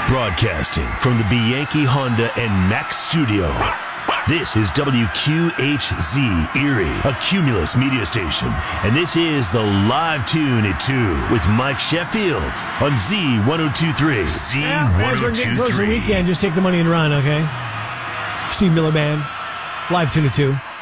Broadcasting from the Bianchi Honda and Mack studio. This is WQHZ Erie, a Cumulus media station. And this is the Live Tune at 2 with Mike Sheffield on Z1023. As we're getting close to the weekend, just take the money and run, okay? Steve Miller Band, Live Tune at 2.